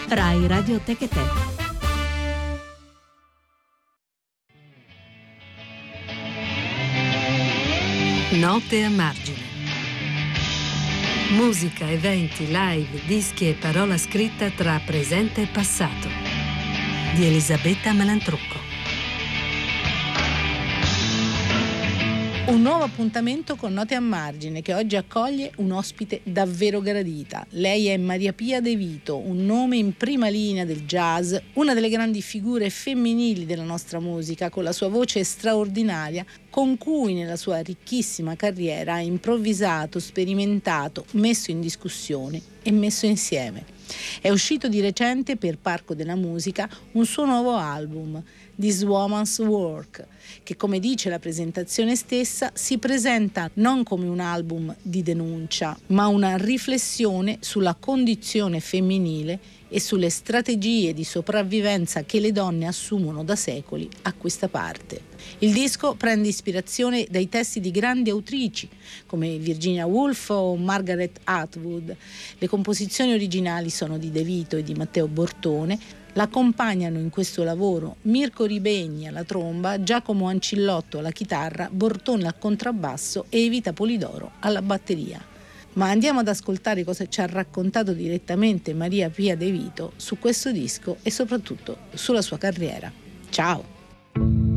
Rai Radio Tecate. Note a margine. Musica, eventi, live, dischi e parola scritta tra presente e passato. Di Elisabetta Malantrucco. Un nuovo appuntamento con Note a margine che oggi accoglie un ospite davvero gradita. Lei è Maria Pia De Vito, un nome in prima linea del jazz, una delle grandi figure femminili della nostra musica, con la sua voce straordinaria, con cui nella sua ricchissima carriera ha improvvisato, sperimentato, messo in discussione e messo insieme. È uscito di recente per Parco della Musica un suo nuovo album, This Woman's Work, che, come dice la presentazione stessa, si presenta non come un album di denuncia, ma una riflessione sulla condizione femminile e sulle strategie di sopravvivenza che le donne assumono da secoli a questa parte. Il disco prende ispirazione dai testi di grandi autrici come Virginia Woolf o Margaret Atwood. Le composizioni originali sono di De Vito e di Matteo Bortone. L'accompagnano in questo lavoro Mirko Ribegni alla tromba, Giacomo Ancillotto alla chitarra, Bortone al contrabbasso e Evita Polidoro alla batteria. Ma andiamo ad ascoltare cosa ci ha raccontato direttamente Maria Pia De Vito su questo disco e soprattutto sulla sua carriera. Ciao!